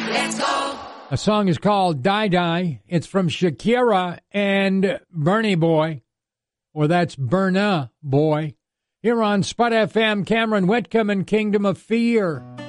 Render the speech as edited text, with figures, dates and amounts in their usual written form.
A song is called Die Die. It's from Shakira and Bernie Boy, or that's Burna Boy. Here on Spud FM, Cameron Whitcomb and Kingdom of Fear.